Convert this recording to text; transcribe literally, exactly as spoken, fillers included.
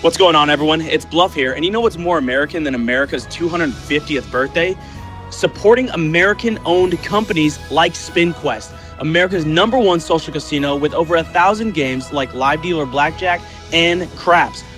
What's going on, everyone? It's Bluff here, and you know what's more American than America's two hundred fiftieth birthday? Supporting American-owned companies like SpinQuest, America's number one social casino with over a thousand games like live dealer blackjack and craps.